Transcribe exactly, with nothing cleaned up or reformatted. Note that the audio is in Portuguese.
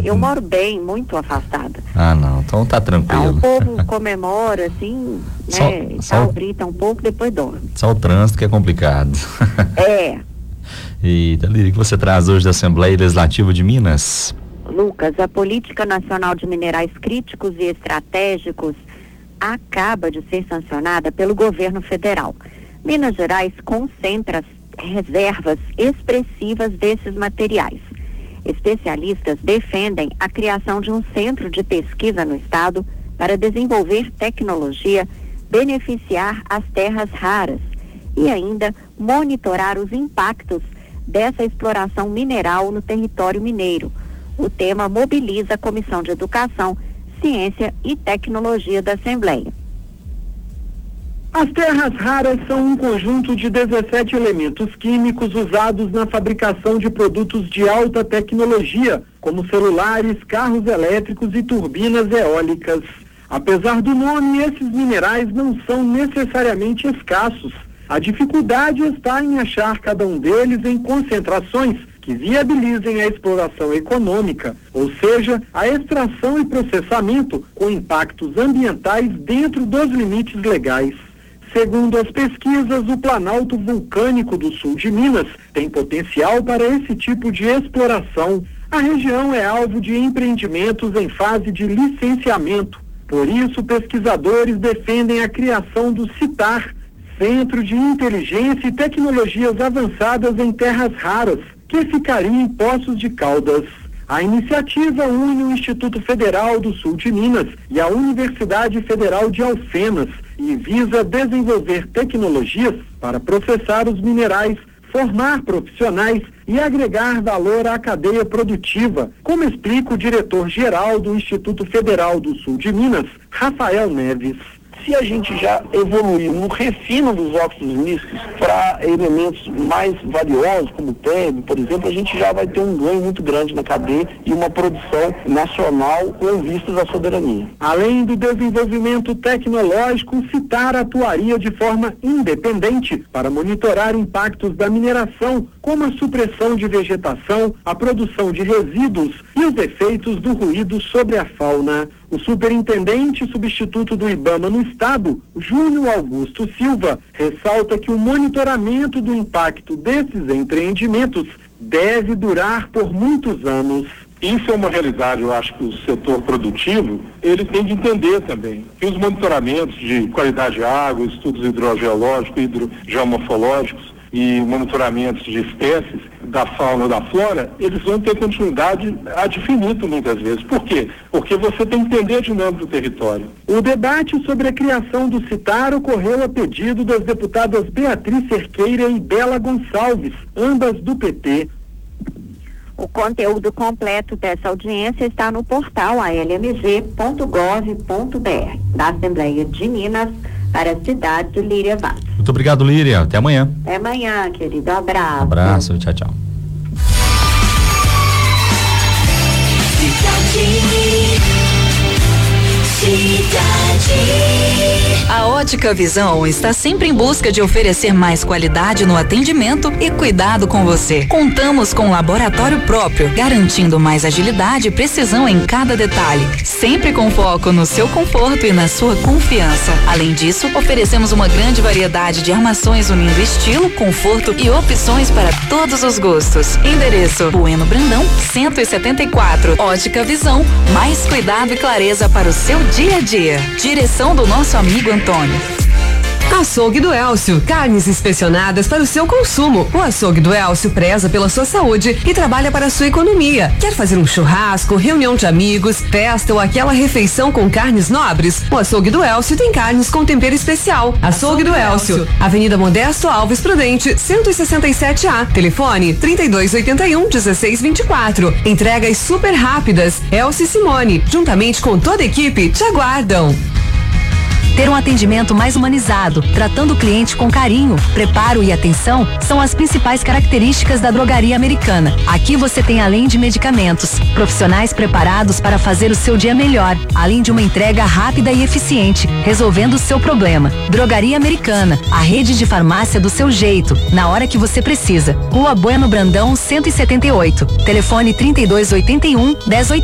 Eu moro bem, muito afastada. Ah, não, então tá tranquilo. Então, o povo comemora, assim, só, né, só, tal, grita um pouco, depois dorme. Só o trânsito que é complicado. É. E, Líria, o que você traz hoje da Assembleia Legislativa de Minas? Lucas, a Política Nacional de Minerais Críticos e Estratégicos acaba de ser sancionada pelo governo federal. Minas Gerais concentra reservas expressivas desses materiais. Especialistas defendem a criação de um centro de pesquisa no estado para desenvolver tecnologia, beneficiar as terras raras e ainda monitorar os impactos dessa exploração mineral no território mineiro. O tema mobiliza a Comissão de Educação, Ciência e Tecnologia da Assembleia. As terras raras são um conjunto de dezessete elementos químicos usados na fabricação de produtos de alta tecnologia, como celulares, carros elétricos e turbinas eólicas. Apesar do nome, esses minerais não são necessariamente escassos. A dificuldade está em achar cada um deles em concentrações que viabilizem a exploração econômica, ou seja, a extração e processamento com impactos ambientais dentro dos limites legais. Segundo as pesquisas, o Planalto Vulcânico do Sul de Minas tem potencial para esse tipo de exploração. A região é alvo de empreendimentos em fase de licenciamento. Por isso, pesquisadores defendem a criação do CITAR, Centro de Inteligência e Tecnologias Avançadas em Terras Raras, que ficaria em Poços de Caldas. A iniciativa une o Instituto Federal do Sul de Minas e a Universidade Federal de Alfenas e visa desenvolver tecnologias para processar os minerais, formar profissionais e agregar valor à cadeia produtiva, como explica o diretor-geral do Instituto Federal do Sul de Minas, Rafael Neves. Se a gente já evoluir no refino dos óxidos nítricos para elementos mais valiosos, como o térmio, por exemplo, a gente já vai ter um ganho muito grande na cadeia e uma produção nacional com vistas à soberania. Além do desenvolvimento tecnológico, o CITAR atuaria de forma independente para monitorar impactos da mineração, como a supressão de vegetação, a produção de resíduos e os efeitos do ruído sobre a fauna. O superintendente substituto do IBAMA no estado, Júnior Augusto Silva, ressalta que o monitoramento do impacto desses empreendimentos deve durar por muitos anos. Isso é uma realidade, eu acho que o setor produtivo, ele tem de entender também que os monitoramentos de qualidade de água, estudos hidrogeológicos, hidrogeomorfológicos e monitoramentos de espécies da fauna ou da flora, eles vão ter continuidade ad infinitum muitas vezes. Por quê? Porque você tem que entender a dinâmica do território. O debate sobre a criação do CITAR ocorreu a pedido das deputadas Beatriz Cerqueira e Bela Gonçalves, ambas do P T. O conteúdo completo dessa audiência está no portal a l m g ponto gov ponto b r da Assembleia de Minas para a cidade de Líria Vaz. Muito obrigado, Líria. Até amanhã. Até amanhã, querido. Abraço. Um abraço. Tchau, tchau. A Ótica Visão está sempre em busca de oferecer mais qualidade no atendimento e cuidado com você. Contamos com um laboratório próprio, garantindo mais agilidade e precisão em cada detalhe, sempre com foco no seu conforto e na sua confiança. Além disso, oferecemos uma grande variedade de armações unindo estilo, conforto e opções para todos os gostos. Endereço: Bueno Brandão, cento e setenta e quatro. Ótica Visão, mais cuidado e clareza para o seu dia a dia. Direção do nosso amigo Antônio. Açougue do Elcio, carnes inspecionadas para o seu consumo. O Açougue do Elcio preza pela sua saúde e trabalha para a sua economia. Quer fazer um churrasco, reunião de amigos, festa ou aquela refeição com carnes nobres? O Açougue do Elcio tem carnes com tempero especial. Açougue do Elcio, Avenida Modesto Alves Prudente, cento e sessenta e sete A. Telefone trinta e dois oitenta e um, dezesseis vinte e quatro. Entregas super rápidas. Elcio e Simone, juntamente com toda a equipe, te aguardam. Ter um atendimento mais humanizado, tratando o cliente com carinho, preparo e atenção são as principais características da Drogaria Americana. Aqui você tem, além de medicamentos, profissionais preparados para fazer o seu dia melhor, além de uma entrega rápida e eficiente, resolvendo o seu problema. Drogaria Americana, a rede de farmácia do seu jeito, na hora que você precisa. Rua Bueno Brandão, cento e setenta e oito. Telefone trinta e dois oitenta e um, dez oitenta.